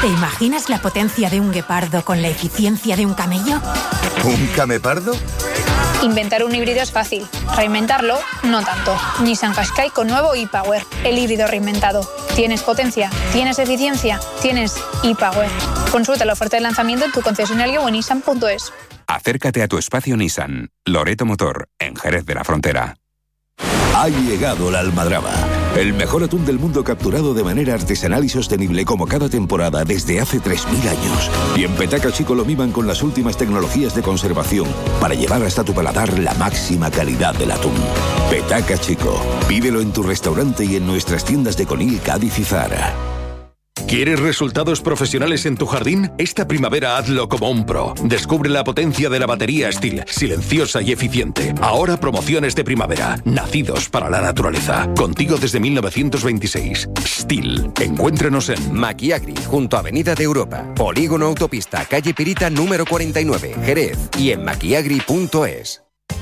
¿Te imaginas la potencia de un guepardo con la eficiencia de un camello? ¿Un camepardo? Inventar un híbrido es fácil, reinventarlo no tanto. Nissan Qashqai con nuevo e-Power, el híbrido reinventado. Tienes potencia, tienes eficiencia, tienes e-Power. Consulta la oferta de lanzamiento en tu concesionario o en nissan.es. Acércate a tu espacio Nissan, Loreto Motor, en Jerez de la Frontera. Ha llegado la almadraba, el mejor atún del mundo capturado de manera artesanal y sostenible como cada temporada desde hace 3.000 años. Y en Petaca Chico lo miman con las últimas tecnologías de conservación para llevar hasta tu paladar la máxima calidad del atún. Petaca Chico, pídelo en tu restaurante y en nuestras tiendas de Conil, Cádiz y Zara. ¿Quieres resultados profesionales en tu jardín? Esta primavera hazlo como un pro. Descubre la potencia de la batería Stihl, silenciosa y eficiente. Ahora promociones de primavera, nacidos para la naturaleza. Contigo desde 1926. Stihl. Encuéntranos en Maquiagri, junto a Avenida de Europa. Polígono Autopista, calle Pirita, número 49, Jerez. Y en maquiagri.es.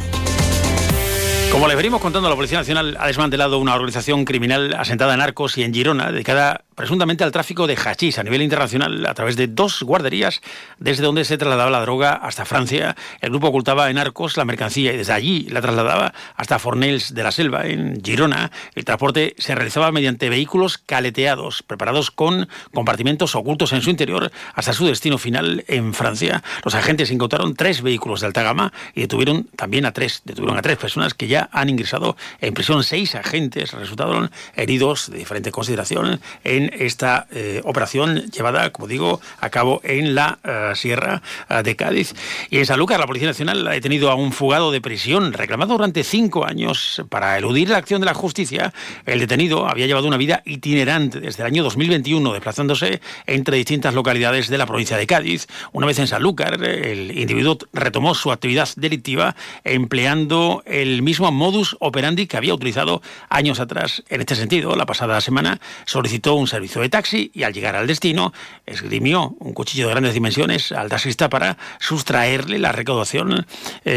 Como les venimos contando, la Policía Nacional ha desmantelado una organización criminal asentada en Arcos y en Girona, dedicada presuntamente al tráfico de hachís a nivel internacional a través de 2 guarderías desde donde se trasladaba la droga hasta Francia. El grupo ocultaba en Arcos la mercancía y desde allí la trasladaba hasta Fornells de la Selva, en Girona. El transporte se realizaba mediante vehículos caleteados, preparados con compartimentos ocultos en su interior hasta su destino final en Francia. Los agentes incautaron 3 vehículos de alta gama y detuvieron a 3 personas que ya han ingresado en prisión. 6 agentes resultaron heridos de diferente consideración en esta operación llevada, como digo, a cabo en la Sierra de Cádiz. Y en Sanlúcar, la Policía Nacional ha detenido a un fugado de prisión reclamado durante 5 años para eludir la acción de la justicia. El detenido había llevado una vida itinerante desde el año 2021, desplazándose entre distintas localidades de la provincia de Cádiz. Una vez en Sanlúcar, el individuo retomó su actividad delictiva empleando el mismo modus operandi que había utilizado años atrás. En este sentido, la pasada semana solicitó un servicio de taxi y al llegar al destino esgrimió un cuchillo de grandes dimensiones al taxista para sustraerle la recaudación.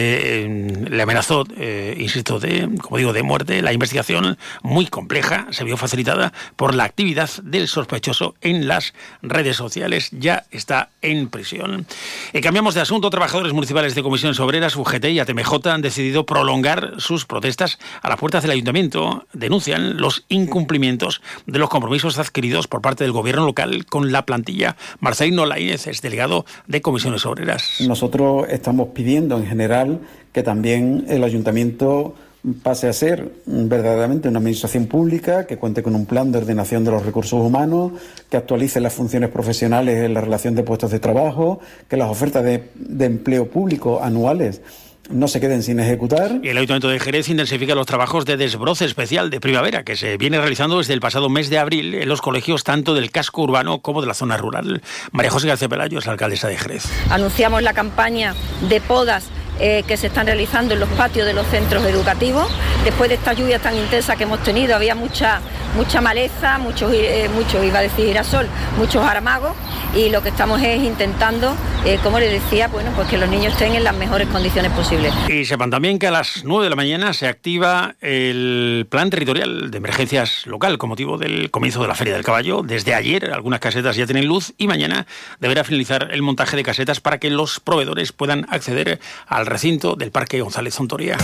Le amenazó, de muerte. La investigación, muy compleja, se vio facilitada por la actividad del sospechoso en las redes sociales. Ya está en prisión. Cambiamos de asunto. Trabajadores municipales de comisiones obreras, UGT y ATMJ han decidido prolongar sus protestas a las puertas del ayuntamiento. Denuncian los incumplimientos de los compromisos adquiridos por parte del gobierno local con la plantilla. Marcelino Laínez es delegado de comisiones obreras. Nosotros estamos pidiendo en general que también el ayuntamiento pase a ser verdaderamente una administración pública, que cuente con un plan de ordenación de los recursos humanos, que actualice las funciones profesionales en la relación de puestos de trabajo, que las ofertas de empleo público anuales no se queden sin ejecutar. Y el Ayuntamiento de Jerez intensifica los trabajos de desbroce especial de primavera que se viene realizando desde el pasado mes de abril en los colegios tanto del casco urbano como de la zona rural. María José García Pelayo es la alcaldesa de Jerez. Anunciamos la campaña de podas que se están realizando en los patios de los centros educativos. Después de esta lluvia tan intensa que hemos tenido, había mucha maleza, muchos girasol, muchos armagos, y lo que estamos es intentando, como les decía, pues que los niños estén en las mejores condiciones posibles. Y sepan también que a las 9 de la mañana se activa el plan territorial de emergencias local con motivo del comienzo de la Feria del Caballo. Desde ayer algunas casetas ya tienen luz y mañana deberá finalizar el montaje de casetas para que los proveedores puedan acceder al recinto del Parque González Ontoria.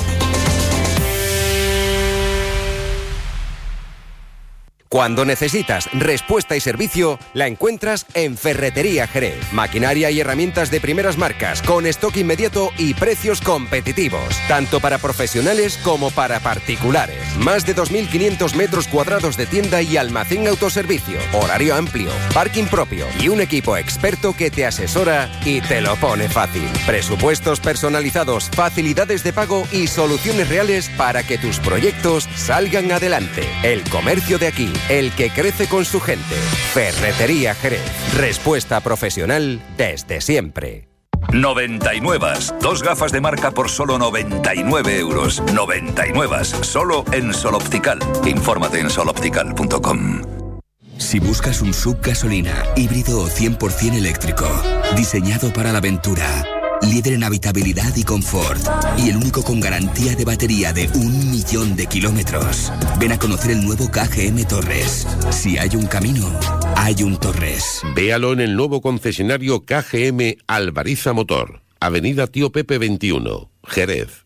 Cuando necesitas respuesta y servicio, la encuentras en Ferretería Jerez. Maquinaria y herramientas de primeras marcas, con stock inmediato y precios competitivos. Tanto para profesionales como para particulares. Más de 2.500 metros cuadrados de tienda y almacén autoservicio. Horario amplio, parking propio y un equipo experto que te asesora y te lo pone fácil. Presupuestos personalizados, facilidades de pago y soluciones reales para que tus proyectos salgan adelante. El comercio de aquí. El que crece con su gente. Ferretería Jerez. Respuesta profesional desde siempre. 99. 2 gafas de marca por solo 99 euros. 99. Solo en Sol Optical. Infórmate en soloptical.com. Si buscas un SUV gasolina, híbrido o 100% eléctrico, diseñado para la aventura, líder en habitabilidad y confort, y el único con garantía de batería de 1.000.000 de kilómetros. Ven a conocer el nuevo KGM Torres. Si hay un camino, hay un Torres. Véalo en el nuevo concesionario KGM Alvariza Motor, Avenida Tío Pepe 21, Jerez.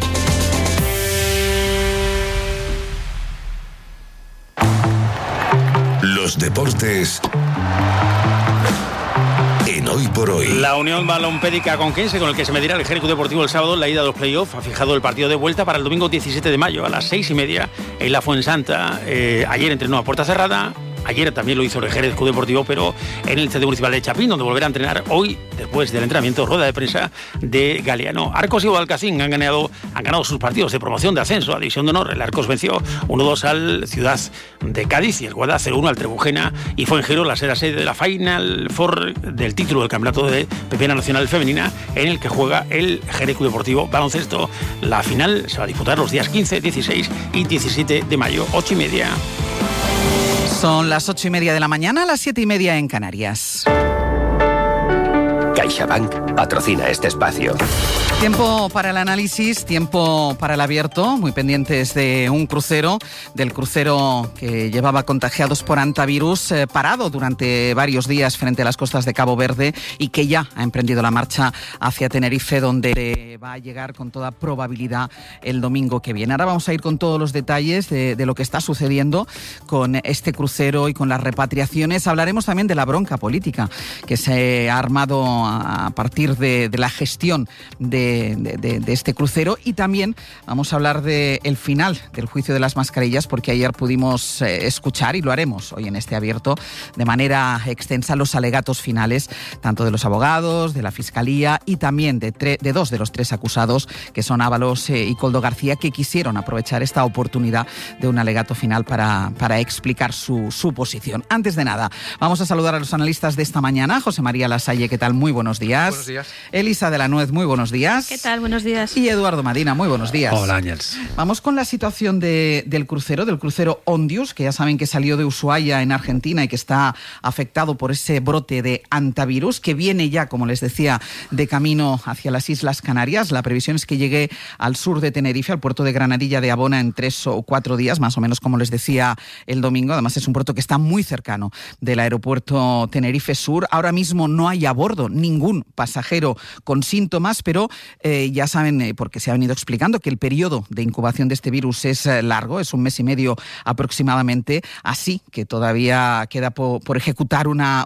Los deportes en Hoy por Hoy. La Unión Balompédica Conquense, con el que se medirá el Jerez Deportivo el sábado en la ida a los playoffs, ha fijado el partido de vuelta para el domingo 17 de mayo a las 6:30 en la Fuensanta. Ayer entrenó a puerta cerrada. Ayer también lo hizo el Jerez Club Deportivo, pero en el Estadio Municipal de Chapín, donde volverá a entrenar hoy, después del entrenamiento, rueda de prensa de Galeano. Arcos y Guadalcacín han ganado sus partidos de promoción de ascenso a División de Honor. El Arcos venció 1-2 al Ciudad de Cádiz y el Guadalajara 0-1 al Trebujena, y fue en Giro la sede de la Final Four del título del Campeonato de Pepena Nacional Femenina, en el que juega el Jerez Club Deportivo Baloncesto. La final se va a disputar los días 15, 16 y 17 de mayo, 8:30. Son las 8:30 de la mañana, las 7:30 en Canarias. CaixaBank patrocina este espacio. Tiempo para el análisis, tiempo para el abierto, muy pendientes de un crucero, del crucero que llevaba contagiados por hantavirus, parado durante varios días frente a las costas de Cabo Verde y que ya ha emprendido la marcha hacia Tenerife, donde va a llegar con toda probabilidad el domingo que viene. Ahora vamos a ir con todos los detalles de lo que está sucediendo con este crucero y con las repatriaciones. Hablaremos también de la bronca política que se ha armado a partir de la gestión de este crucero, y también vamos a hablar del final del juicio de las mascarillas, porque ayer pudimos escuchar, y lo haremos hoy en este abierto de manera extensa, los alegatos finales tanto de los abogados, de la Fiscalía y también de dos de los tres acusados, que son Ábalos y Koldo García, que quisieron aprovechar esta oportunidad de un alegato final para explicar su posición. Antes de nada, vamos a saludar a los analistas de esta mañana. José María Lasalle, ¿qué tal? Muy buenos días. Buenos días. Elisa de la Nuez, muy buenos días. ¿Qué tal? Buenos días. Y Eduardo Madina, muy buenos días. Hola, Ángels. Vamos con la situación del crucero Ondius, que ya saben que salió de Ushuaia en Argentina y que está afectado por ese brote de hantavirus, que viene ya, como les decía, de camino hacia las Islas Canarias. La previsión es que llegue al sur de Tenerife, al puerto de Granadilla de Abona, en 3 o 4 días, más o menos, como les decía el domingo. Además, es un puerto que está muy cercano del aeropuerto Tenerife Sur. Ahora mismo no hay a bordo ningún pasajero con síntomas, pero ya saben, porque se ha venido explicando, que el periodo de incubación de este virus es largo, es 1 mes y medio aproximadamente, así que todavía queda por ejecutar una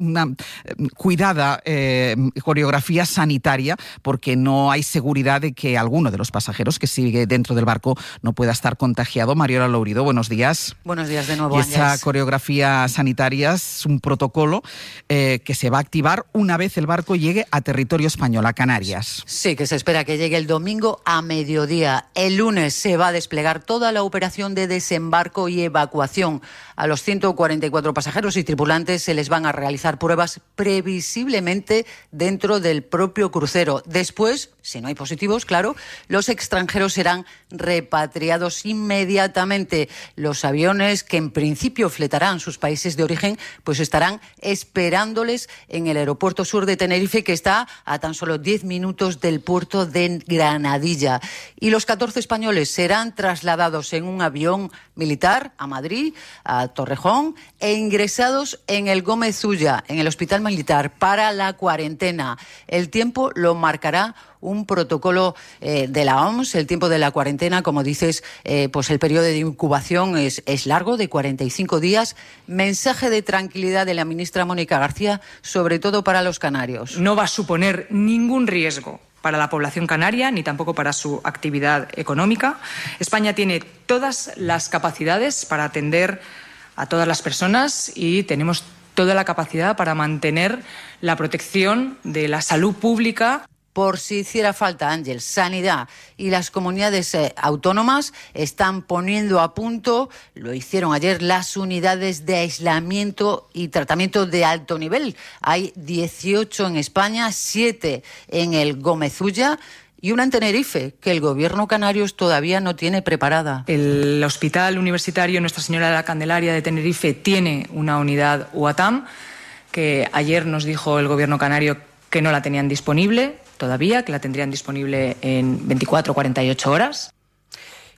cuidada coreografía sanitaria, porque no hay seguridad de que alguno de los pasajeros que sigue dentro del barco no pueda estar contagiado. Mariola Lourido, buenos días. Buenos días de nuevo, Y Ángels. esa coreografía sanitaria es un protocolo que se va a activar una vez el barco llegue a territorio español, a Canarias. Sí, que se espera que llegue el domingo a mediodía. El lunes se va a desplegar toda la operación de desembarco y evacuación. A los 144 pasajeros y tripulantes se les van a realizar pruebas previsiblemente dentro del propio crucero. Después, si no hay positivos, claro, los extranjeros serán repatriados inmediatamente. Los aviones que en principio fletarán sus países de origen, pues estarán esperándoles en el aeropuerto sur de Tenerife, que está a tan solo 10 minutos del puerto de Granadilla. Y los 14 españoles serán trasladados en un avión militar a Madrid, a Torrejón, e ingresados en el Gómez Ulla, en el Hospital Militar, para la cuarentena. El tiempo lo marcará un protocolo de la OMS. El tiempo de la cuarentena, como dices, pues el periodo de incubación es largo, de 45 días. Mensaje de tranquilidad de la ministra Mónica García, sobre todo para los canarios. No va a suponer ningún riesgo para la población canaria, ni tampoco para su actividad económica. España tiene todas las capacidades para atender a todas las personas y tenemos toda la capacidad para mantener la protección de la salud pública. Por si hiciera falta, Ángel, Sanidad y las comunidades autónomas están poniendo a punto, lo hicieron ayer, las unidades de aislamiento y tratamiento de alto nivel. Hay 18 en España, 7 en el Gómez Ulla y una en Tenerife, que el gobierno canario todavía no tiene preparada. El Hospital Universitario Nuestra Señora de la Candelaria de Tenerife tiene una unidad UATAM, que ayer nos dijo el gobierno canario que no la tenían disponible todavía, que la tendrían disponible en 24 o 48 horas.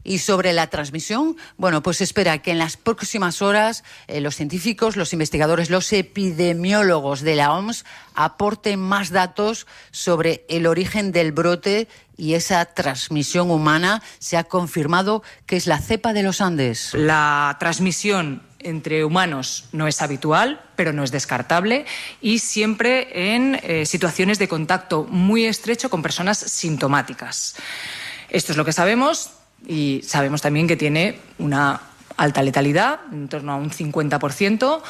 Y sobre la transmisión, bueno, pues espera que en las próximas horas los científicos, los investigadores, los epidemiólogos de la OMS aporten más datos sobre el origen del brote y esa transmisión humana. Se ha confirmado que es la cepa de los Andes. La transmisión entre humanos no es habitual, pero no es descartable, y siempre en situaciones de contacto muy estrecho con personas sintomáticas. Esto es lo que sabemos. Y sabemos también que tiene una alta letalidad, en torno a un 50%.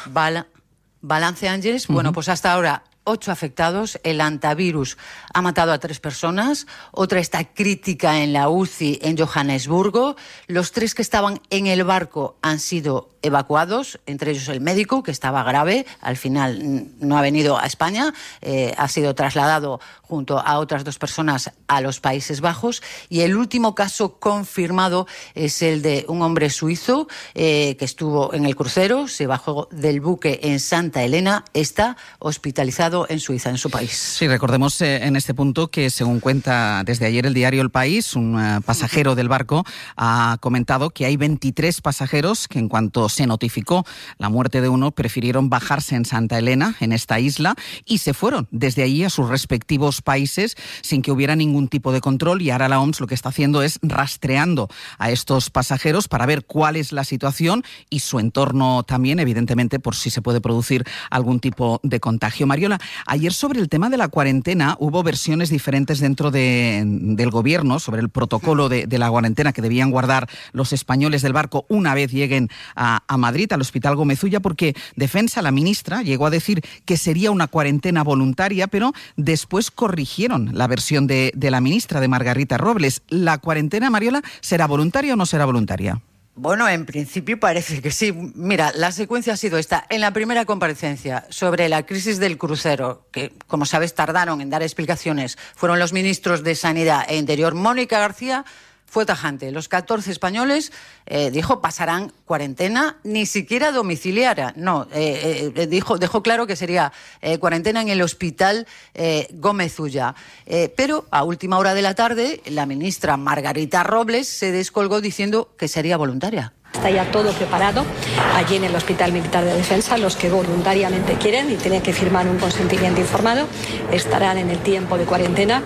Balance, Ángeles. Bueno, pues hasta ahora 8 afectados. El antivirus ha matado a 3 personas. Otra está crítica en la UCI en Johannesburgo. Los 3 que estaban en el barco han sido evacuados, entre ellos el médico, que estaba grave. Al final no ha venido a España. Ha sido trasladado junto a otras 2 personas a los Países Bajos. Y el último caso confirmado es el de un hombre suizo que estuvo en el crucero, se bajó del buque en Santa Elena, está hospitalizado en Suiza, en su país. Sí, recordemos en este punto que, según cuenta desde ayer el diario El País, un pasajero del barco ha comentado que hay 23 pasajeros que, en cuanto se notificó la muerte de uno, prefirieron bajarse en Santa Elena, en esta isla, y se fueron desde allí a sus respectivos países sin que hubiera ningún tipo de control. Y ahora la OMS lo que está haciendo es rastreando a estos pasajeros para ver cuál es la situación y su entorno también, evidentemente, por si se puede producir algún tipo de contagio. Mariola, ayer sobre el tema de la cuarentena hubo versiones diferentes dentro del gobierno sobre el protocolo de la cuarentena que debían guardar los españoles del barco una vez lleguen a Madrid, al Hospital Gómez Ulla, porque Defensa, la ministra, llegó a decir que sería una cuarentena voluntaria, pero después corrigieron la versión de la ministra, de Margarita Robles. ¿La cuarentena, Mariola, será voluntaria o no será voluntaria? Bueno, en principio parece que sí. Mira, la secuencia ha sido esta. En la primera comparecencia sobre la crisis del crucero, que, como sabes, tardaron en dar explicaciones, fueron los ministros de Sanidad e Interior. Mónica García fue tajante. Los 14 españoles, dijo, pasarán cuarentena, ni siquiera domiciliaria. No, dejó claro que sería cuarentena en el Hospital Gómez Ulla. Pero a última hora de la tarde, la ministra Margarita Robles se descolgó diciendo que sería voluntaria. Está ya todo preparado allí en el Hospital Militar de Defensa. Los que voluntariamente quieren y tienen que firmar un consentimiento informado estarán en el tiempo de cuarentena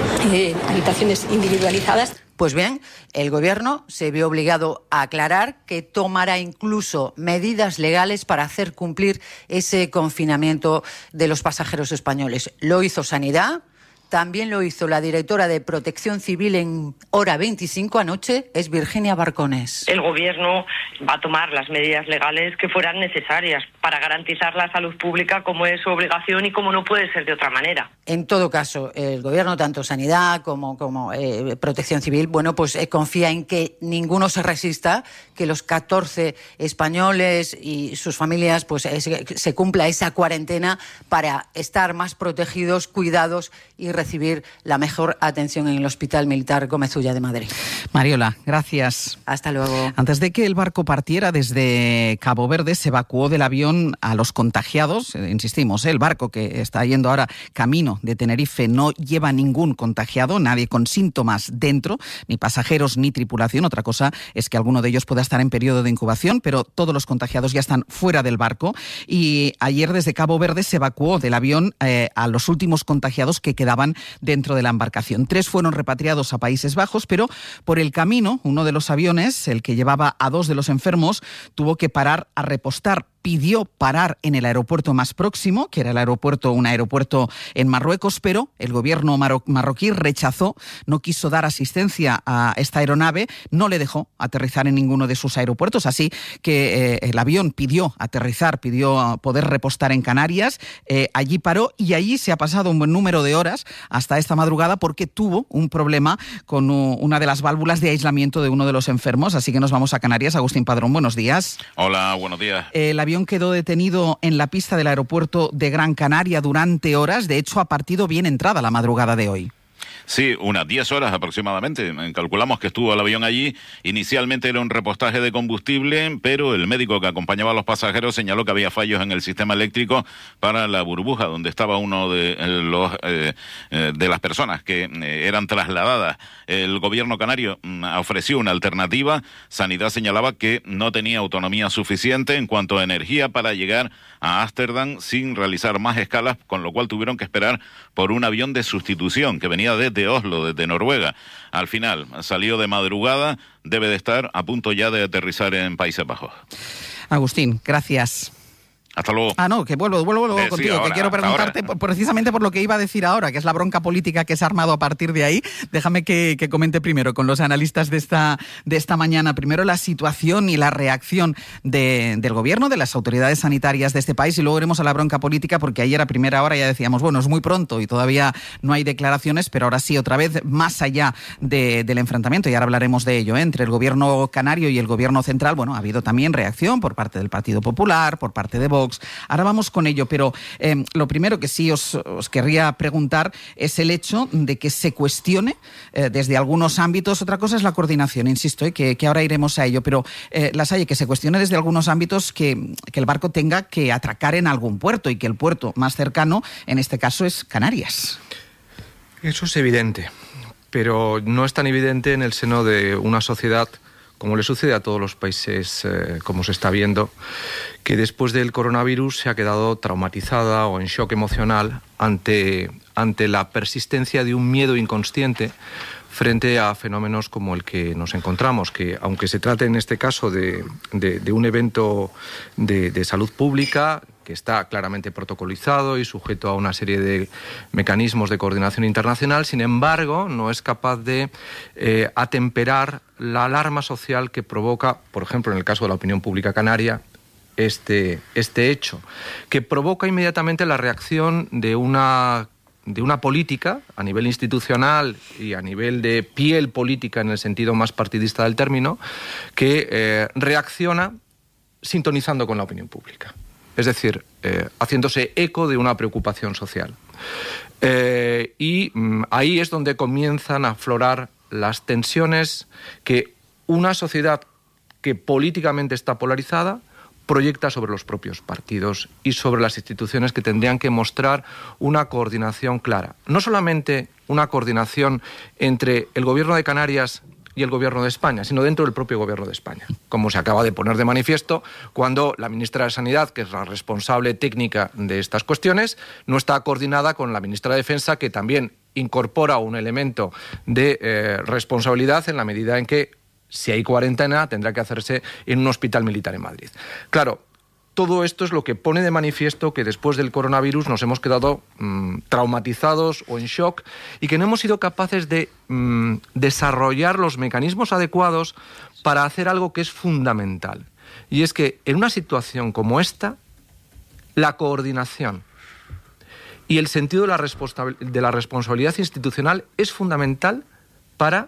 en habitaciones individualizadas. Pues bien, el Gobierno se vio obligado a aclarar que tomará incluso medidas legales para hacer cumplir ese confinamiento de los pasajeros españoles. Lo hizo Sanidad. También lo hizo la directora de Protección Civil en Hora 25 anoche, es Virginia Barcones. El Gobierno va a tomar las medidas legales que fueran necesarias para garantizar la salud pública, como es su obligación y como no puede ser de otra manera. En todo caso, el Gobierno, tanto Sanidad como Protección Civil, bueno, pues confía en que ninguno se resista, que los 14 españoles y sus familias pues se cumpla esa cuarentena para estar más protegidos, cuidados y recibir la mejor atención en el Hospital Militar Gómez Ulla de Madrid. Mariola, gracias. Hasta luego. Antes de que el barco partiera desde Cabo Verde, se evacuó del avión a los contagiados. Insistimos, el barco que está yendo ahora camino de Tenerife no lleva ningún contagiado, nadie con síntomas dentro, ni pasajeros ni tripulación. Otra cosa es que alguno de ellos pueda estar en periodo de incubación, pero todos los contagiados ya están fuera del barco. Y ayer desde Cabo Verde se evacuó del avión a los últimos contagiados que quedaban dentro de la embarcación. 3 fueron repatriados a Países Bajos, pero por el camino, uno de los aviones, el que llevaba a 2 de los enfermos, tuvo que parar a repostar. Pidió parar en el aeropuerto más próximo, que era un aeropuerto en Marruecos, pero el gobierno marroquí rechazó, no quiso dar asistencia a esta aeronave, no le dejó aterrizar en ninguno de sus aeropuertos, así que el avión pidió aterrizar, pidió poder repostar en Canarias, allí paró y allí se ha pasado un buen número de horas hasta esta madrugada porque tuvo un problema con una de las válvulas de aislamiento de uno de los enfermos, así que nos vamos a Canarias. Agustín Padrón, buenos días. Hola, buenos días. El avión quedó detenido en la pista del aeropuerto de Gran Canaria durante horas. De hecho, ha partido bien entrada la madrugada de hoy. Sí, unas 10 horas aproximadamente. Calculamos que estuvo el avión allí. Inicialmente era un repostaje de combustible, pero el médico que acompañaba a los pasajeros señaló que había fallos en el sistema eléctrico para la burbuja, donde estaba uno de las personas que eran trasladadas. El gobierno canario ofreció una alternativa. Sanidad señalaba que no tenía autonomía suficiente en cuanto a energía para llegar a Ámsterdam sin realizar más escalas, con lo cual tuvieron que esperar por un avión de sustitución que venía desde Oslo, desde Noruega. Al final salió de madrugada, debe de estar a punto ya de aterrizar en Países Bajos. Agustín, gracias. Hasta luego. No, que vuelvo contigo, sí, ahora, que quiero preguntarte precisamente por lo que iba a decir ahora, que es la bronca política que se ha armado a partir de ahí. Déjame que comente primero con los analistas de esta mañana, primero la situación y la reacción del gobierno, de las autoridades sanitarias de este país, y luego iremos a la bronca política, porque ayer a primera hora ya decíamos, bueno, es muy pronto y todavía no hay declaraciones, pero ahora sí, otra vez, más allá del enfrentamiento, y ahora hablaremos de ello, entre el gobierno canario y el gobierno central. Bueno, ha habido también reacción por parte del Partido Popular, por parte de Vox. Ahora vamos con ello, pero lo primero que sí os querría preguntar es el hecho de que se cuestione desde algunos ámbitos. Otra cosa es la coordinación, insisto, que ahora iremos a ello, pero Lasalle, que se cuestione desde algunos ámbitos que el barco tenga que atracar en algún puerto, y que el puerto más cercano, en este caso, es Canarias. Eso es evidente, pero no es tan evidente en el seno de una sociedad, como le sucede a todos los países, como se está viendo, que después del coronavirus se ha quedado traumatizada o en shock emocional ante la persistencia de un miedo inconsciente frente a fenómenos como el que nos encontramos, que aunque se trate en este caso de un evento de salud pública, que está claramente protocolizado y sujeto a una serie de mecanismos de coordinación internacional, sin embargo, no es capaz de atemperar la alarma social que provoca, por ejemplo, en el caso de la opinión pública canaria, este hecho, que provoca inmediatamente la reacción de una política a nivel institucional y a nivel de piel política en el sentido más partidista del término, que reacciona sintonizando con la opinión pública. Es decir, haciéndose eco de una preocupación social. Y ahí es donde comienzan a aflorar las tensiones que una sociedad que políticamente está polarizada proyecta sobre los propios partidos y sobre las instituciones, que tendrían que mostrar una coordinación clara. No solamente una coordinación entre el Gobierno de Canarias y el Gobierno de España, sino dentro del propio Gobierno de España, como se acaba de poner de manifiesto cuando la ministra de Sanidad, que es la responsable técnica de estas cuestiones, no está coordinada con la ministra de Defensa, que también incorpora un elemento de responsabilidad en la medida en que, si hay cuarentena, tendrá que hacerse en un hospital militar en Madrid. Claro, todo esto es lo que pone de manifiesto que después del coronavirus nos hemos quedado traumatizados o en shock, y que no hemos sido capaces de desarrollar los mecanismos adecuados para hacer algo que es fundamental. Y es que en una situación como esta, la coordinación y el sentido de la responsabilidad institucional es fundamental para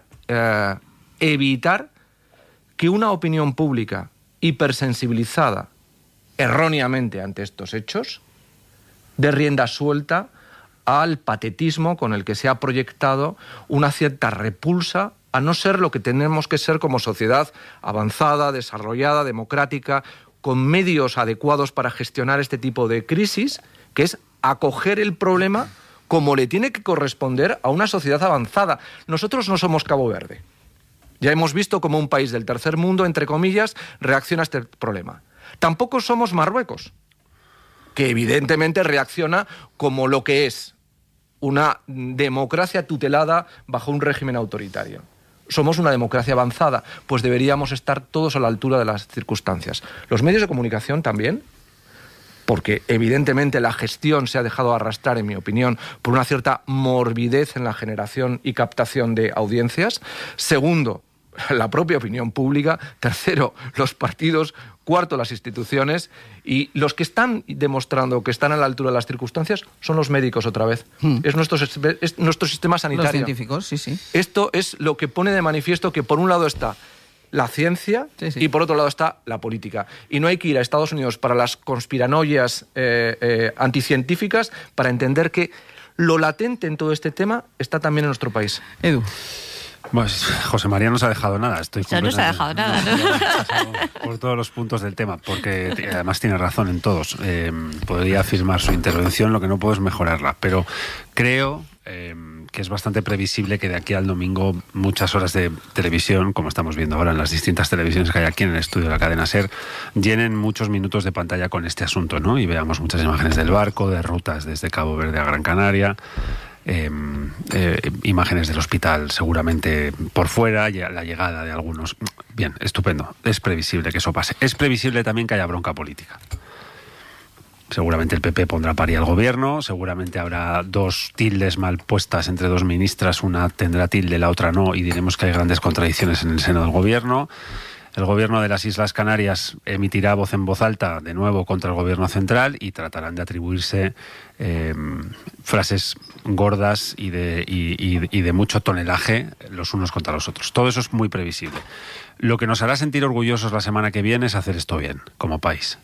evitar que una opinión pública hipersensibilizada erróneamente ante estos hechos dé rienda suelta al patetismo con el que se ha proyectado una cierta repulsa a no ser lo que tenemos que ser como sociedad avanzada, desarrollada, democrática, con medios adecuados para gestionar este tipo de crisis, que es acoger el problema como le tiene que corresponder a una sociedad avanzada. Nosotros no somos Cabo Verde. Ya hemos visto cómo un país del tercer mundo, entre comillas, reacciona a este problema. Tampoco somos Marruecos, que evidentemente reacciona como lo que es una democracia tutelada bajo un régimen autoritario. Somos una democracia avanzada, pues deberíamos estar todos a la altura de las circunstancias. Los medios de comunicación también, porque evidentemente la gestión se ha dejado arrastrar, en mi opinión, por una cierta morbidez en la generación y captación de audiencias. Segundo, la propia opinión pública. Tercero, los partidos. Cuarto, las instituciones. Y los que están demostrando que están a la altura de las circunstancias son los médicos otra vez. Es nuestro sistema sanitario. Los científicos, sí, sí. Esto es lo que pone de manifiesto que por un lado está la ciencia, y por otro lado está la política. Y no hay que ir a Estados Unidos para las conspiranoias anticientíficas para entender que lo latente en todo este tema está también en nuestro país. Edu. Pues José María no se ha dejado nada. No se ha dejado nada, ¿no? Por todos los puntos del tema, porque además tiene razón en todos. Podría afirmar su intervención, lo que no puedo es mejorarla, pero creo que es bastante previsible que de aquí al domingo muchas horas de televisión, como estamos viendo ahora en las distintas televisiones que hay aquí en el estudio de la cadena SER, llenen muchos minutos de pantalla con este asunto, ¿no? Y veamos muchas imágenes del barco, de rutas desde Cabo Verde a Gran Canaria, imágenes del hospital seguramente por fuera, la llegada de algunos. Bien, estupendo, es previsible que eso pase. Es previsible también que haya bronca política. Seguramente el PP pondrá pari al gobierno, seguramente habrá dos tildes mal puestas entre dos ministras, una tendrá tilde, la otra no, y diremos que hay grandes contradicciones en el seno del gobierno. El gobierno de las Islas Canarias emitirá voz en voz alta de nuevo contra el gobierno central y tratarán de atribuirse frases gordas y de mucho tonelaje los unos contra los otros. Todo eso es muy previsible. Lo que nos hará sentir orgullosos la semana que viene es hacer esto bien, como país,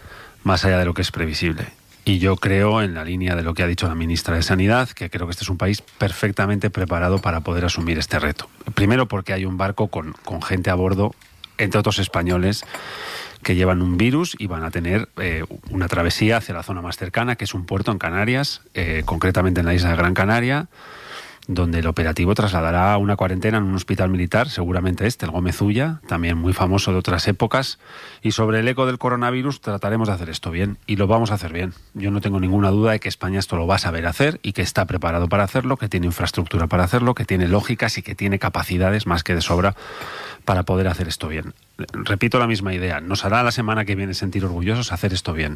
más allá de lo que es previsible. Y yo creo, en la línea de lo que ha dicho la ministra de Sanidad, que creo que este es un país perfectamente preparado para poder asumir este reto. Primero porque hay un barco con gente a bordo, entre otros españoles, que llevan un virus y van a tener una travesía hacia la zona más cercana, que es un puerto en Canarias, concretamente en la isla de Gran Canaria, donde el operativo trasladará a una cuarentena en un hospital militar, seguramente el Gómez Ulla, también muy famoso de otras épocas. Y sobre el eco del coronavirus trataremos de hacer esto bien, y lo vamos a hacer bien. Yo no tengo ninguna duda de que España esto lo va a saber hacer y que está preparado para hacerlo, que tiene infraestructura para hacerlo, que tiene lógicas y que tiene capacidades más que de sobra para poder hacer esto bien. Repito la misma idea, nos hará la semana que viene sentir orgullosos hacer esto bien.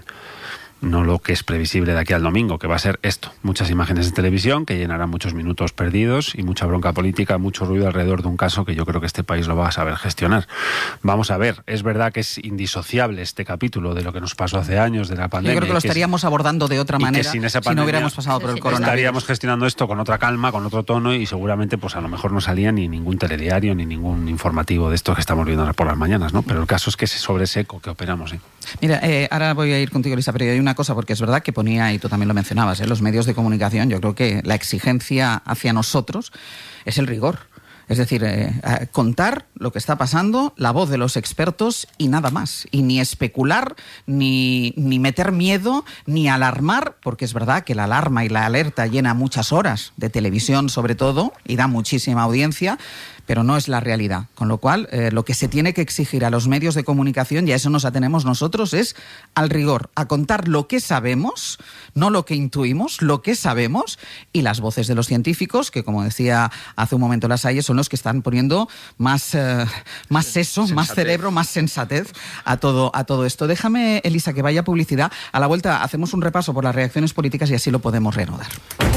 No lo que es previsible de aquí al domingo, que va a ser esto: muchas imágenes de televisión que llenarán muchos minutos perdidos y mucha bronca política, mucho ruido alrededor de un caso que yo creo que este país lo va a saber gestionar. Vamos a ver, es verdad que es indisociable este capítulo de lo que nos pasó hace años, de la pandemia. Yo creo que lo estaríamos abordando de otra manera si no hubiéramos pasado por el coronavirus. Estaríamos gestionando esto con otra calma, con otro tono, y seguramente pues a lo mejor no salía ni ningún telediario ni ningún informativo de estos que estamos viendo por las mañanas, ¿no? Pero el caso es que es sobre ese eco que operamos, ¿sí? Mira, ahora voy a ir contigo, Elisa, pero hay una cosa, porque es verdad que ponía, y tú también lo mencionabas, los medios de comunicación, yo creo que la exigencia hacia nosotros es el rigor. Es decir, contar lo que está pasando, la voz de los expertos y nada más. Y ni especular, ni meter miedo, ni alarmar, porque es verdad que la alarma y la alerta llena muchas horas de televisión sobre todo y da muchísima audiencia, pero no es la realidad. Con lo cual, lo que se tiene que exigir a los medios de comunicación, y a eso nos atenemos nosotros, es al rigor, a contar lo que sabemos, no lo que intuimos, lo que sabemos, y las voces de los científicos, que como decía hace un momento Lasalle, son los que están poniendo más seso, más cerebro, más sensatez a todo esto. Déjame, Elisa, que vaya publicidad. A la vuelta hacemos un repaso por las reacciones políticas y así lo podemos reanudar.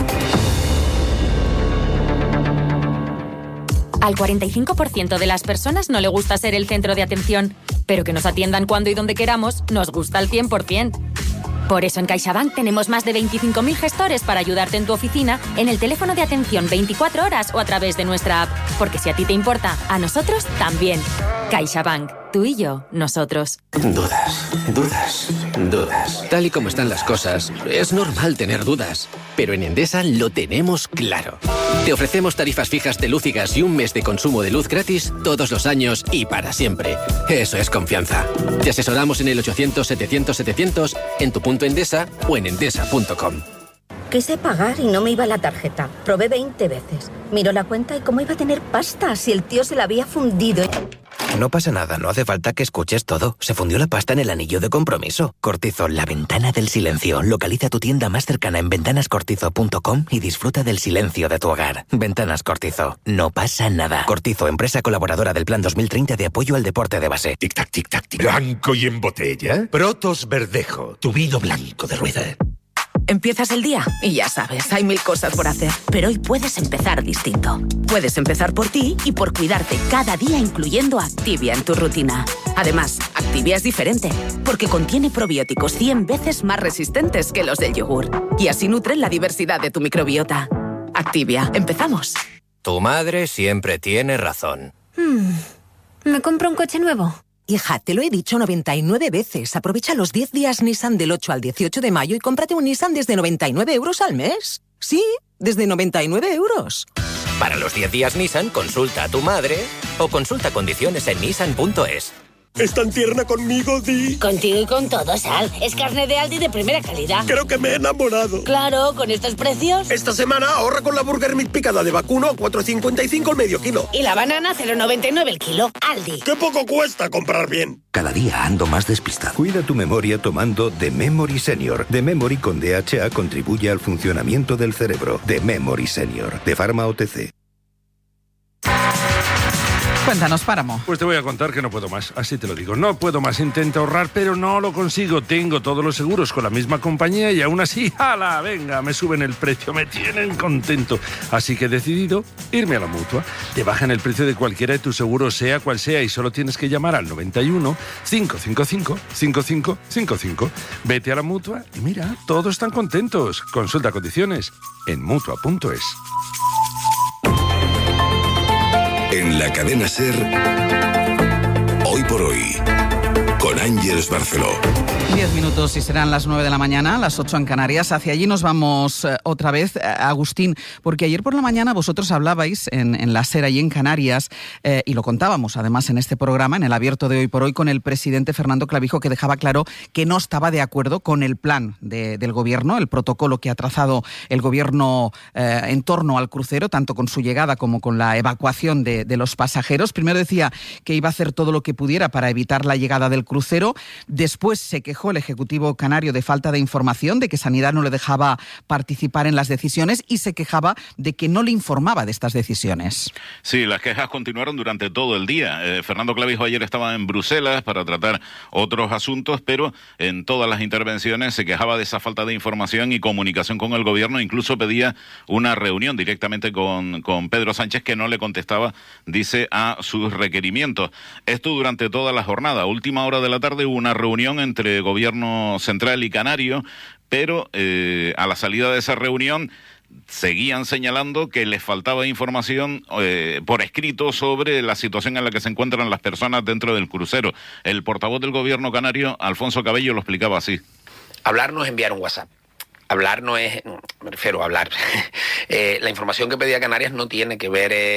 Al 45% de las personas no le gusta ser el centro de atención, pero que nos atiendan cuando y donde queramos nos gusta al 100%. Por eso en CaixaBank tenemos más de 25.000 gestores para ayudarte en tu oficina, en el teléfono de atención 24 horas o a través de nuestra app. Porque si a ti te importa, a nosotros también. CaixaBank. Tú y yo, nosotros. Dudas. Tal y como están las cosas, es normal tener dudas. Pero en Endesa lo tenemos claro. Te ofrecemos tarifas fijas de luz y gas y un mes de consumo de luz gratis todos los años y para siempre. Eso es confianza. Te asesoramos en el 800-700-700, en tu punto Endesa o en endesa.com. Quise pagar y no me iba la tarjeta. Probé 20 veces. Miró la cuenta y cómo iba a tener pasta si el tío se la había fundido. No pasa nada, no hace falta que escuches todo. Se fundió la pasta en el anillo de compromiso. Cortizo, la ventana del silencio. Localiza tu tienda más cercana en ventanascortizo.com y disfruta del silencio de tu hogar. Ventanas Cortizo. No pasa nada. Cortizo, empresa colaboradora del Plan 2030 de apoyo al deporte de base. Tic-tac, tic-tac, tic. ¿Blanco y en botella? Protos Verdejo, tu vino blanco de rueda. Empiezas el día y ya sabes, hay 1000 cosas por hacer. Pero hoy puedes empezar distinto. Puedes empezar por ti y por cuidarte cada día, incluyendo Activia en tu rutina. Además, Activia es diferente, porque contiene probióticos 100 veces más resistentes que los del yogur. Y así nutren la diversidad de tu microbiota. Activia, empezamos. Tu madre siempre tiene razón. ¿Me compro un coche nuevo? Hija, te lo he dicho 99 veces. Aprovecha los 10 días Nissan del 8 al 18 de mayo y cómprate un Nissan desde 99 € al mes. Sí, desde 99 euros. Para los 10 días Nissan, consulta a tu madre o consulta condiciones en nissan.es. ¿Es tan tierna conmigo, Di? Contigo y con todo, Sal. Es carne de Aldi de primera calidad. Creo que me he enamorado. Claro, con estos precios. Esta semana ahorra con la Burger Meat picada de vacuno, 4,55 el medio kilo. Y la banana, 0,99 el kilo. Aldi. ¡Qué poco cuesta comprar bien! Cada día ando más despistado. Cuida tu memoria tomando The Memory Senior. The Memory con DHA contribuye al funcionamiento del cerebro. The Memory Senior, de Pharma OTC. Cuéntanos, Páramo. Pues te voy a contar que no puedo más, así te lo digo. No puedo más, intento ahorrar, pero no lo consigo. Tengo todos los seguros con la misma compañía y aún así, ¡hala! Venga, me suben el precio, me tienen contento. Así que he decidido irme a la Mutua. Te bajan el precio de cualquiera de tus seguros, sea cual sea, y solo tienes que llamar al 91 555 5555. Vete a la Mutua y mira, todos están contentos. Consulta condiciones en Mutua.es. En la cadena SER, Hoy por Hoy, con Ángeles Barceló. 10 minutos y serán las 9 de la mañana, las 8 en Canarias. Hacia allí nos vamos otra vez, Agustín, porque ayer por la mañana vosotros hablabais en la SER y en Canarias, y lo contábamos además en este programa, en el abierto de Hoy por Hoy, con el presidente Fernando Clavijo, que dejaba claro que no estaba de acuerdo con el plan del gobierno, el protocolo que ha trazado el gobierno en torno al crucero, tanto con su llegada como con la evacuación de los pasajeros. Primero decía que iba a hacer todo lo que pudiera para evitar la llegada del crucero. Después se quejó el Ejecutivo canario de falta de información, de que Sanidad no le dejaba participar en las decisiones y se quejaba de que no le informaba de estas decisiones. Sí, las quejas continuaron durante todo el día. Fernando Clavijo ayer estaba en Bruselas para tratar otros asuntos, pero en todas las intervenciones se quejaba de esa falta de información y comunicación con el gobierno. Incluso pedía una reunión directamente con Pedro Sánchez, que no le contestaba, dice, a sus requerimientos. Esto durante toda la jornada. A última hora de la tarde hubo una reunión entre Gobierno Central y Canario, pero a la salida de esa reunión seguían señalando que les faltaba información por escrito sobre la situación en la que se encuentran las personas dentro del crucero. El portavoz del Gobierno canario, Alfonso Cabello, lo explicaba así. Hablar no es enviar un WhatsApp. Hablar no es, me refiero a hablar. La información que pedía Canarias no tiene que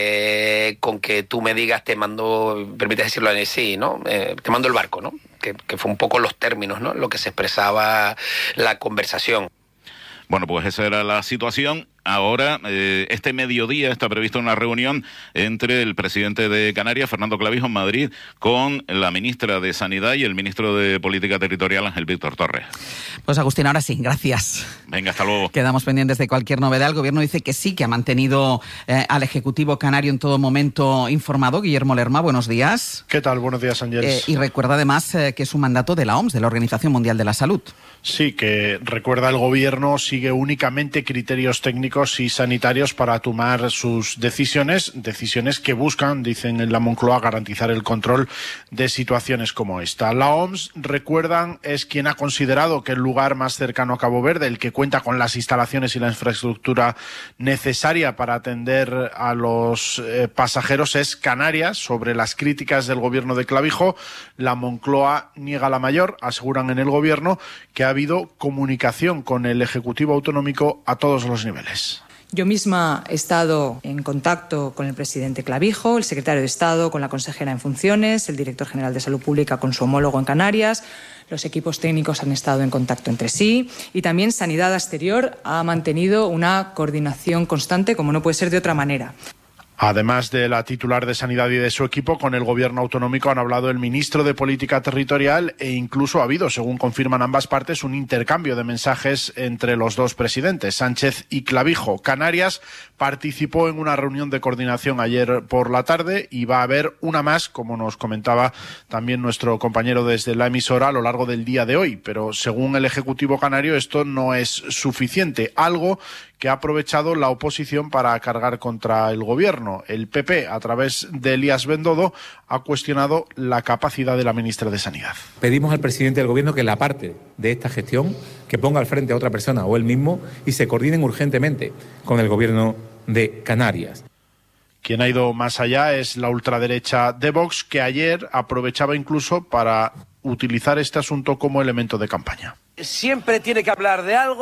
ver con que tú me digas, te mando, permites decirlo así, ¿no? Te mando el barco, ¿no? Que fue un poco los términos, ¿no? Lo que se expresaba la conversación. Bueno, pues esa era la situación. Ahora, este mediodía está prevista una reunión entre el presidente de Canarias, Fernando Clavijo, en Madrid, con la ministra de Sanidad y el ministro de Política Territorial, Ángel Víctor Torres. Pues Agustín, ahora sí, gracias. Venga, hasta luego. Quedamos pendientes de cualquier novedad. El gobierno dice que sí, que ha mantenido al Ejecutivo canario en todo momento informado. Guillermo Lerma, buenos días. ¿Qué tal? Buenos días, Ángeles. Y recuerda además que es un mandato de la OMS, de la Organización Mundial de la Salud. Sí, que recuerda el gobierno sigue únicamente criterios técnicos y sanitarios para tomar sus decisiones que buscan, dicen en la Moncloa, garantizar el control de situaciones como esta. La OMS, recuerdan, es quien ha considerado que el lugar más cercano a Cabo Verde, el que cuenta con las instalaciones y la infraestructura necesaria para atender a los pasajeros, es Canarias. Sobre las críticas del gobierno de Clavijo, la Moncloa niega la mayor. Aseguran en el gobierno que ha habido comunicación con el Ejecutivo Autonómico a todos los niveles. Yo misma he estado en contacto con el presidente Clavijo, el secretario de Estado con la consejera en funciones, el director general de Salud Pública con su homólogo en Canarias. Los equipos técnicos han estado en contacto entre sí y también Sanidad Exterior ha mantenido una coordinación constante, como no puede ser de otra manera. Además de la titular de Sanidad y de su equipo, con el gobierno autonómico han hablado el ministro de Política Territorial e incluso ha habido, según confirman ambas partes, un intercambio de mensajes entre los dos presidentes, Sánchez y Clavijo. Canarias participó en una reunión de coordinación ayer por la tarde y va a haber una más, como nos comentaba también nuestro compañero desde la emisora, a lo largo del día de hoy. Pero según el Ejecutivo canario esto no es suficiente, algo que ha aprovechado la oposición para cargar contra el gobierno. El PP, a través de Elías Bendodo, ha cuestionado la capacidad de la ministra de Sanidad. Pedimos al presidente del gobierno que la parte de esta gestión, que ponga al frente a otra persona o él mismo y se coordinen urgentemente con el gobierno de Canarias. Quien ha ido más allá es la ultraderecha de Vox, que ayer aprovechaba incluso para utilizar este asunto como elemento de campaña. Siempre tiene que hablar de algo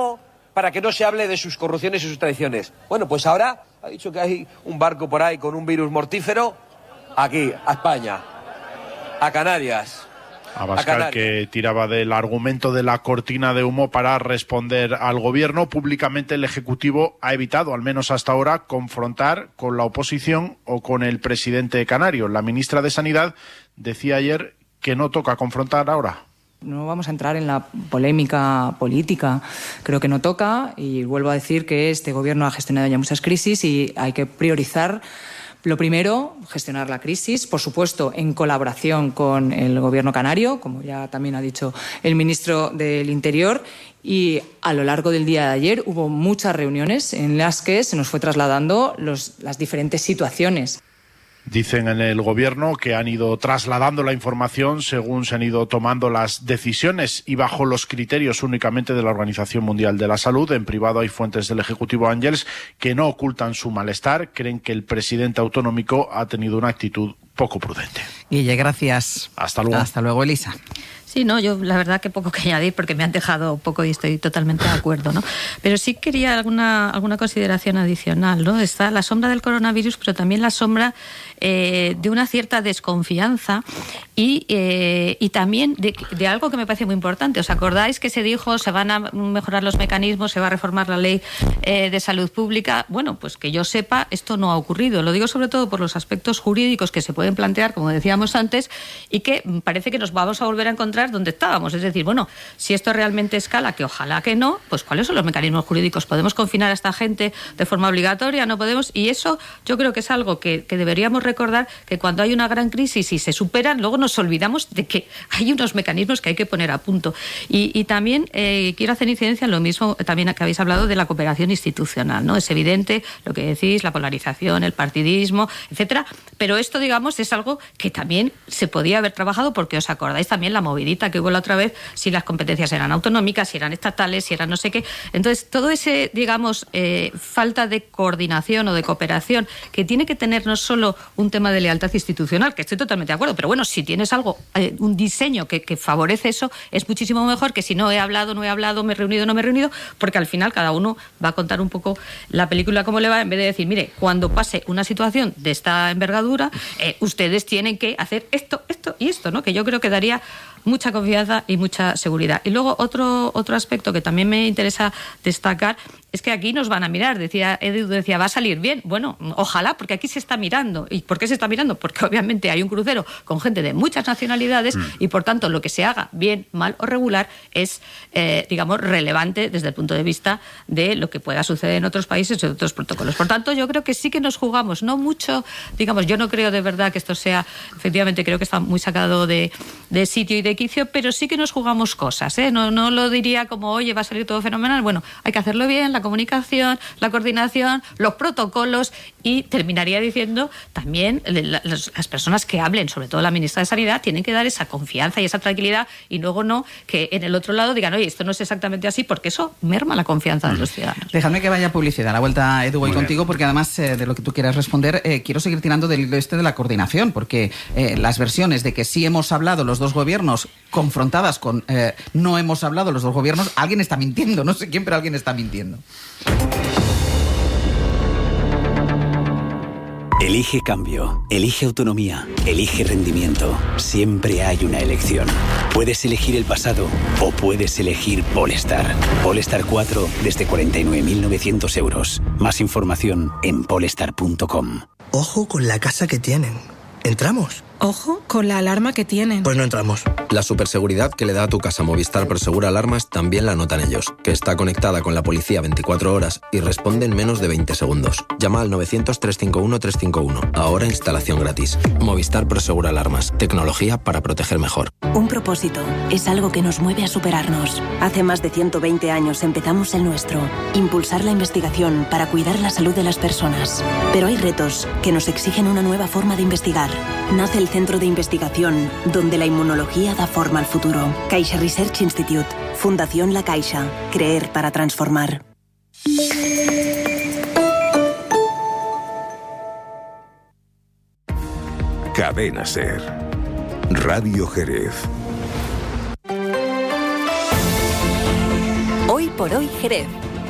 para que no se hable de sus corrupciones y sus traiciones. Bueno, pues ahora ha dicho que hay un barco por ahí con un virus mortífero aquí, a España, a Canarias. Abascal, que tiraba del argumento de la cortina de humo para responder al gobierno. Públicamente el Ejecutivo ha evitado, al menos hasta ahora, confrontar con la oposición o con el presidente canario. La ministra de Sanidad decía ayer que no toca confrontar ahora. No vamos a entrar en la polémica política, creo que no toca, y vuelvo a decir que este gobierno ha gestionado ya muchas crisis y hay que priorizar. Lo primero, gestionar la crisis, por supuesto, en colaboración con el Gobierno canario, como ya también ha dicho el ministro del Interior, y a lo largo del día de ayer hubo muchas reuniones en las que se nos fue trasladando las diferentes situaciones. Dicen en el gobierno que han ido trasladando la información según se han ido tomando las decisiones y bajo los criterios únicamente de la Organización Mundial de la Salud. En privado hay fuentes del Ejecutivo Ángels que no ocultan su malestar. Creen que el presidente autonómico ha tenido una actitud poco prudente. Guille, gracias. Hasta luego. Hasta luego, Elisa. Sí, no, yo la verdad que poco que añadir porque me han dejado poco y estoy totalmente de acuerdo, ¿no? Pero sí quería alguna consideración adicional, ¿no? Está la sombra del coronavirus, pero también la sombra de una cierta desconfianza y también de algo que me parece muy importante. ¿Os acordáis que se dijo se van a mejorar los mecanismos, se va a reformar la ley de salud pública? Bueno, pues que yo sepa, esto no ha ocurrido. Lo digo sobre todo por los aspectos jurídicos que se pueden plantear, como decíamos antes, y que parece que nos vamos a volver a encontrar donde estábamos. Es decir, bueno, si esto realmente escala, que ojalá que no, pues ¿cuáles son los mecanismos jurídicos? ¿Podemos confinar a esta gente de forma obligatoria? ¿No podemos? Y eso yo creo que es algo que deberíamos recordar, que cuando hay una gran crisis y se superan, luego nos olvidamos de que hay unos mecanismos que hay que poner a punto. Y también quiero hacer incidencia en lo mismo también que habéis hablado de la cooperación institucional, ¿no? Es evidente lo que decís, la polarización, el partidismo, etcétera, pero esto, digamos, es algo que también se podía haber trabajado, porque os acordáis también la movilidad que hubo la otra vez, si las competencias eran autonómicas, si eran estatales, si eran no sé qué. Entonces, todo ese, digamos, falta de coordinación o de cooperación, que tiene que tener no solo un tema de lealtad institucional, que estoy totalmente de acuerdo, pero bueno, si tienes algo, un diseño que favorece eso, es muchísimo mejor que si no he hablado, me he reunido, no me he reunido, porque al final cada uno va a contar un poco la película cómo le va, en vez de decir, mire, cuando pase una situación de esta envergadura, ustedes tienen que hacer esto y esto, ¿no? Que yo creo que daría mucha confianza y mucha seguridad. Y luego otro aspecto que también me interesa destacar es que aquí nos van a mirar. Edu decía, ¿va a salir bien? Bueno, ojalá, porque aquí se está mirando. ¿Y por qué se está mirando? Porque obviamente hay un crucero con gente de muchas nacionalidades y por tanto lo que se haga, bien, mal o regular, es, digamos, relevante desde el punto de vista de lo que pueda suceder en otros países o en otros protocolos. Por tanto, yo creo que sí que nos jugamos, no mucho, digamos, yo no creo de verdad que esto sea, efectivamente creo que está muy sacado de sitio y de quicio, pero sí que nos jugamos cosas, ¿eh? No lo diría como, oye, va a salir todo fenomenal. Bueno, hay que hacerlo bien, la comunicación, la coordinación, los protocolos, y terminaría diciendo también las personas que hablen, sobre todo la ministra de Sanidad, tienen que dar esa confianza y esa tranquilidad, y luego no que en el otro lado digan, oye, esto no es exactamente así, porque eso merma la confianza de los ciudadanos. Déjame que vaya publicidad. A la vuelta, Edu, voy contigo, porque además de lo que tú quieras responder, quiero seguir tirando del de la coordinación, porque las versiones de que sí hemos hablado los dos gobiernos confrontadas con no hemos hablado los dos gobiernos, alguien está mintiendo, no sé quién, pero alguien está mintiendo. Elige cambio, elige autonomía, elige rendimiento. Siempre hay una elección. Puedes elegir el pasado o puedes elegir Polestar. Polestar 4 desde 49.900 euros. Más información en polestar.com. Ojo con la casa que tienen. ¿Entramos? Ojo con la alarma que tienen. Pues no entramos. La superseguridad que le da a tu casa Movistar Prosegura Alarmas también la notan ellos, que está conectada con la policía 24 horas y responde en menos de 20 segundos. Llama al 900-351-351. Ahora instalación gratis. Movistar Prosegura Alarmas. Tecnología para proteger mejor. Un propósito es algo que nos mueve a superarnos. Hace más de 120 años empezamos el nuestro. Impulsar la investigación para cuidar la salud de las personas. Pero hay retos que nos exigen una nueva forma de investigar. Nace el Centro de Investigación, donde la inmunología da forma al futuro. Caixa Research Institute. Fundación La Caixa. Creer para transformar. Cadena SER. Radio Jerez. Hoy por hoy Jerez.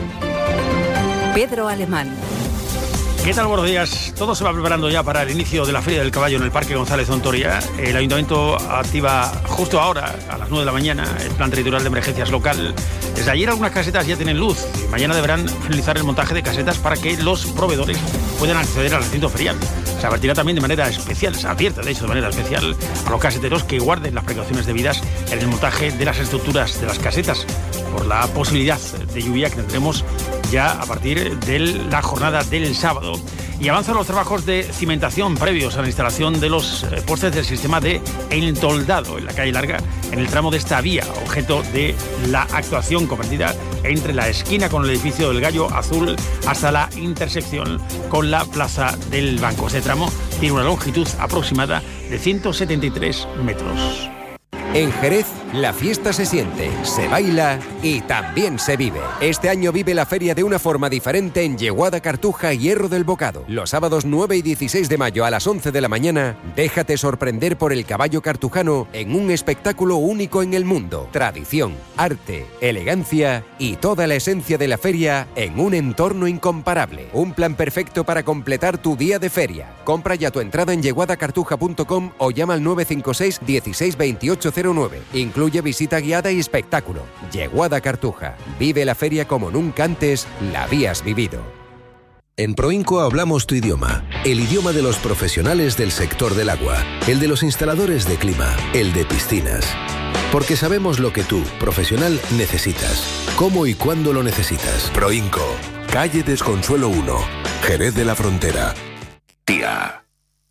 Pedro Alemán. ¿Qué tal? Buenos días. Todo se va preparando ya para el inicio de la Feria del Caballo en el Parque González Ontoria. El Ayuntamiento activa justo ahora, a las 9 de la mañana, el Plan Territorial de Emergencias Local. Desde ayer algunas casetas ya tienen luz. Mañana deberán finalizar el montaje de casetas para que los proveedores puedan acceder al recinto ferial. Se advertirá también de manera especial, se advierte de hecho de manera especial a los caseteros que guarden las precauciones debidas en el montaje de las estructuras de las casetas por la posibilidad de lluvia que tendremos ya a partir de la jornada del sábado. Y avanzan los trabajos de cimentación previos a la instalación de los postes del sistema de entoldado en la calle Larga, en el tramo de esta vía, objeto de la actuación comprendida entre la esquina con el edificio del Gallo Azul hasta la intersección con la Plaza del Banco. Este tramo tiene una longitud aproximada de 173 metros. En Jerez, la fiesta se siente, se baila y también se vive. Este año vive la feria de una forma diferente en Yeguada, Cartuja y Hierro del Bocado. Los sábados 9 y 16 de mayo a las 11 de la mañana, déjate sorprender por el caballo cartujano en un espectáculo único en el mundo. Tradición, arte, elegancia y toda la esencia de la feria en un entorno incomparable. Un plan perfecto para completar tu día de feria. Compra ya tu entrada en yeguadacartuja.com o llama al 956 16 28 09. Incluye visita guiada y espectáculo. Yeguada Cartuja. Vive la feria como nunca antes la habías vivido. En Proinco hablamos tu idioma, el idioma de los profesionales del sector del agua, el de los instaladores de clima, el de piscinas. Porque sabemos lo que tú, profesional, necesitas, cómo y cuándo lo necesitas. Proinco, calle Desconsuelo 1, Jerez de la Frontera. Tía.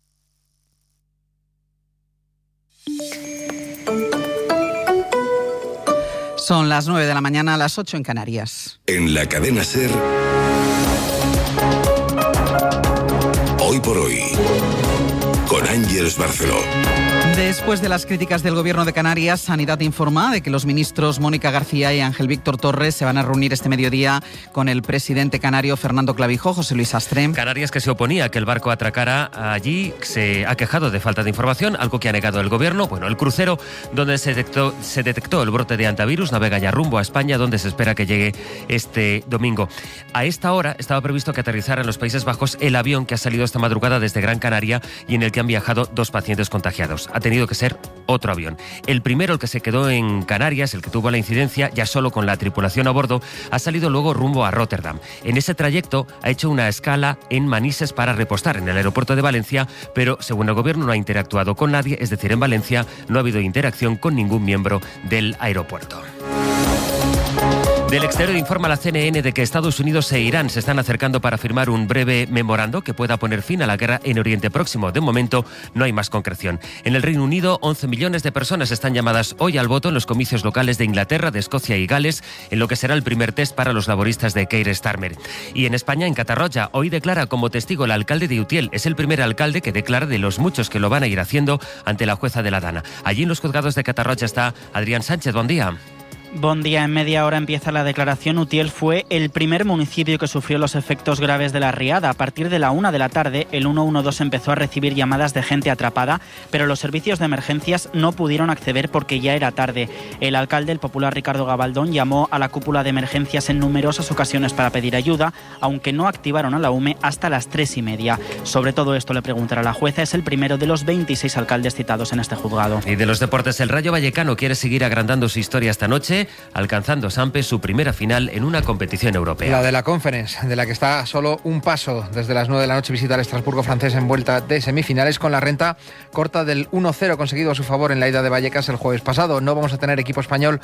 Son las 9 de la mañana, a las 8 en Canarias. En la cadena SER, Hoy por Hoy, con Ángeles Barceló. Después de las críticas del Gobierno de Canarias, Sanidad informa de que los ministros Mónica García y Ángel Víctor Torres se van a reunir este mediodía con el presidente canario Fernando Clavijo. José Luis Astre. Canarias, que se oponía a que el barco atracara allí, se ha quejado de falta de información, algo que ha negado el Gobierno. Bueno, el crucero donde se detectó el brote de hantavirus navega ya rumbo a España, donde se espera que llegue este domingo. A esta hora estaba previsto que aterrizara en los Países Bajos el avión que ha salido esta madrugada desde Gran Canaria y en el que han viajado 2 pacientes contagiados. Ha tenido que ser otro avión. El primero, el que se quedó en Canarias, el que tuvo la incidencia, ya solo con la tripulación a bordo, ha salido luego rumbo a Rotterdam. En ese trayecto ha hecho una escala en Manises para repostar en el aeropuerto de Valencia, pero según el Gobierno no ha interactuado con nadie, es decir, en Valencia no ha habido interacción con ningún miembro del aeropuerto. Del exterior informa la CNN de que Estados Unidos e Irán se están acercando para firmar un breve memorando que pueda poner fin a la guerra en Oriente Próximo. De momento no hay más concreción. En el Reino Unido, 11 millones de personas están llamadas hoy al voto en los comicios locales de Inglaterra, de Escocia y Gales, en lo que será el primer test para los laboristas de Keir Starmer. Y en España, en Catarroja, hoy declara como testigo el alcalde de Utiel. Es el primer alcalde que declara de los muchos que lo van a ir haciendo ante la jueza de la Dana. Allí en los juzgados de Catarroja está Adrián Sánchez. Buen día. Buen día, en media hora empieza la declaración. Utiel fue el primer municipio que sufrió los efectos graves de la riada. A partir de la 1 de la tarde, el 112 empezó a recibir llamadas de gente atrapada, pero los servicios de emergencias no pudieron acceder porque ya era tarde. El alcalde, el popular Ricardo Gabaldón, llamó a la cúpula de emergencias en numerosas ocasiones para pedir ayuda, aunque no activaron a la UME hasta las 3:30. Sobre todo esto le preguntará la jueza. Es el primero de los 26 alcaldes citados en este juzgado. Y de los deportes, el Rayo Vallecano quiere seguir agrandando su historia esta noche, alcanzando Sampe su primera final en una competición europea. La de la Conference, de la que está solo un paso. Desde las 9 de la noche visita al Estrasburgo francés en vuelta de semifinales, con la renta corta del 1-0 conseguido a su favor en la ida de Vallecas el jueves pasado. No vamos a tener equipo español